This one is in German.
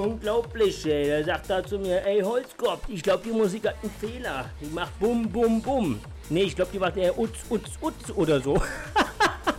Unglaublich, ey. Der sagt da zu mir, ey Holzkopf, ich glaube die Musik hat einen Fehler. Die macht bum bum bum. Nee, ich glaube die macht eher utz utz utz oder so.